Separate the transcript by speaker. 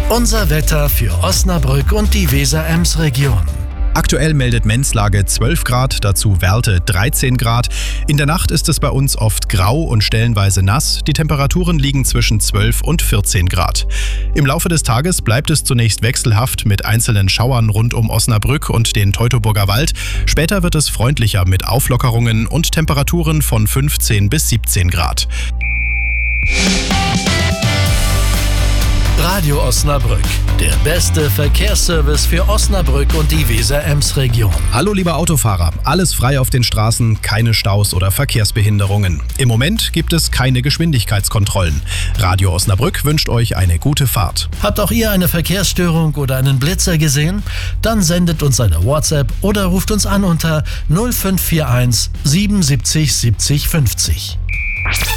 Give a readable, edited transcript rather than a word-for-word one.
Speaker 1: Unser Wetter für Osnabrück und die Weser-Ems-Region.
Speaker 2: Aktuell meldet Menzlage 12 Grad, dazu Werlte 13 Grad. In der Nacht ist es bei uns oft grau und stellenweise nass. Die Temperaturen liegen zwischen 12 und 14 Grad. Im Laufe des Tages bleibt es zunächst wechselhaft mit einzelnen Schauern rund um Osnabrück und den Teutoburger Wald. Später wird es freundlicher mit Auflockerungen und Temperaturen von 15 bis 17 Grad.
Speaker 1: Radio Osnabrück, der beste Verkehrsservice für Osnabrück und die Weser-Ems-Region.
Speaker 2: Hallo liebe Autofahrer, alles frei auf den Straßen, keine Staus oder Verkehrsbehinderungen. Im Moment gibt es keine Geschwindigkeitskontrollen. Radio Osnabrück wünscht euch eine gute Fahrt.
Speaker 1: Habt auch ihr eine Verkehrsstörung oder einen Blitzer gesehen? Dann sendet uns eine WhatsApp oder ruft uns an unter 0541 77 70 50.